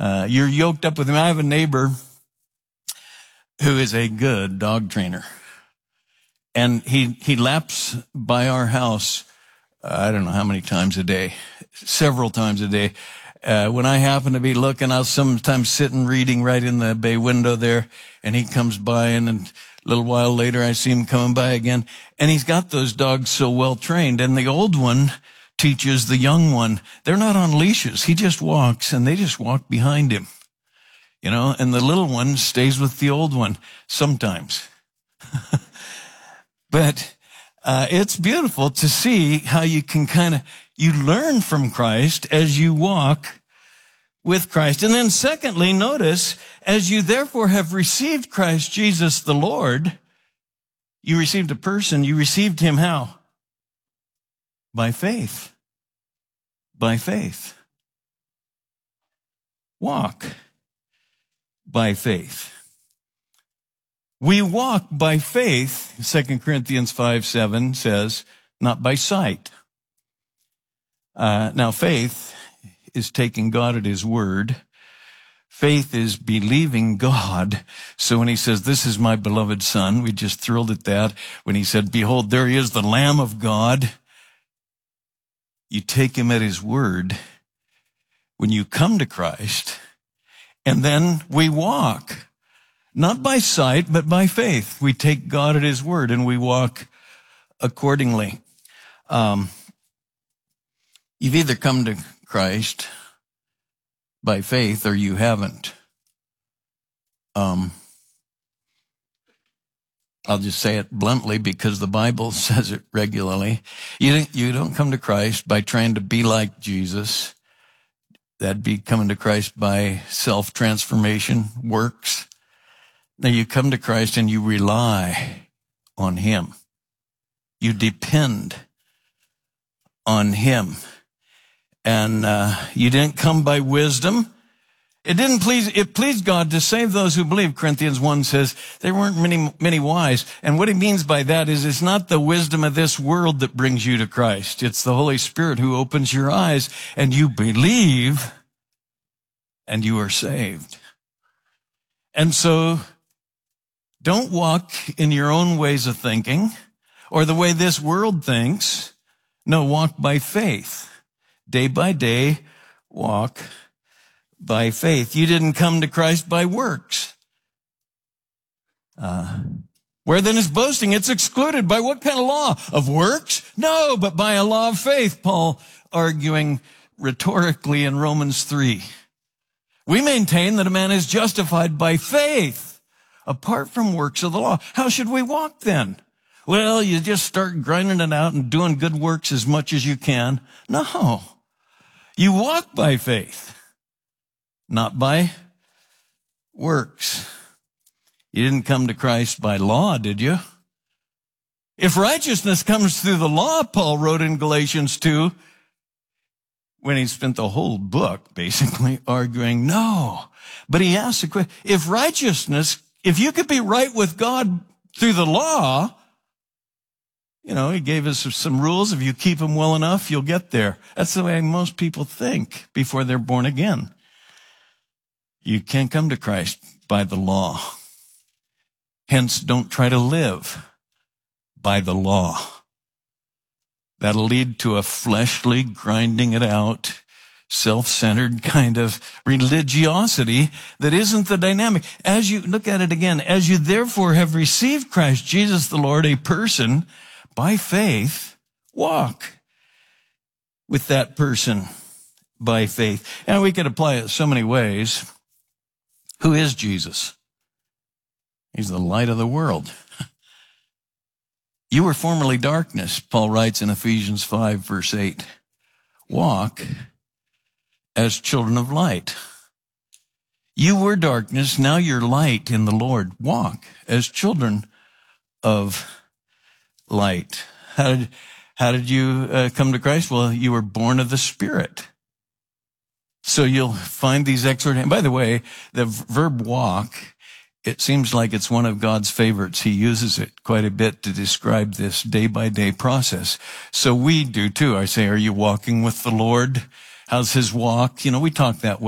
You're yoked up with him. I have a neighbor who is a good dog trainer. And he laps by our house, I don't know how many times a day, several times a day. When I happen to be looking, I'll sometimes sit and reading right in the bay window there, and he comes by, and then a little while later I see him coming by again. And he's got those dogs so well trained, and the old one teaches the young one. They're not on leashes. He just walks, and they just walk behind him, and the little one stays with the old one sometimes. But it's beautiful to see how you can you learn from Christ as you walk with Christ. And then secondly, notice, as you therefore have received Christ Jesus the Lord, you received a person, you received him how? By faith. By faith. Walk by faith. We walk by faith, 2 Corinthians 5:7 says, not by sight. Now, faith is taking God at his word. Faith is believing God. So when he says, this is my beloved son, we just thrilled at that. When he said, behold, there he is, the Lamb of God. You take him at his word when you come to Christ, and then we walk. Not by sight, but by faith. We take God at his word and we walk accordingly. You've either come to Christ by faith or you haven't. I'll just say it bluntly because the Bible says it regularly. You don't come to Christ by trying to be like Jesus. That'd be coming to Christ by self-transformation, works. Now you come to Christ and you rely on him. You depend on him. And you didn't come by wisdom. It pleased God to save those who believe. Corinthians 1 says there weren't many wise. And what he means by that is it's not the wisdom of this world that brings you to Christ. It's the Holy Spirit who opens your eyes and you believe and you are saved. And so don't walk in your own ways of thinking or the way this world thinks. No, walk by faith. Day by day, walk by faith. You didn't come to Christ by works. Where then is boasting? It's excluded. By what kind of law? Of works? No, but by a law of faith. Paul arguing rhetorically in Romans 3. We maintain that a man is justified by faith apart from works of the law. How should we walk then? Well, you just start grinding it out and doing good works as much as you can. No. You walk by faith, not by works. You didn't come to Christ by law, did you? If righteousness comes through the law, Paul wrote in Galatians 2, when he spent the whole book basically arguing, no. But he asked the question, if you could be right with God through the law, he gave us some rules. If you keep them well enough, you'll get there. That's the way most people think before they're born again. You can't come to Christ by the law. Hence, don't try to live by the law. That'll lead to a fleshly, grinding it out, self-centered kind of religiosity that isn't the dynamic. As you look at it again, as you therefore have received Christ Jesus the Lord, a person, by faith, walk with that person by faith. And we could apply it so many ways. Who is Jesus? He's the light of the world. You were formerly darkness, Paul writes in Ephesians 5, verse 8. Walk as children of light. You were darkness, now you're light in the Lord. Walk as children of light. How did you come to Christ? Well, you were born of the Spirit. So you'll find these exhortations. By the way, the verb walk, it seems like it's one of God's favorites. He uses it quite a bit to describe this day-by-day process. So we do too. I say, are you walking with the Lord? How's his walk? We talk that way.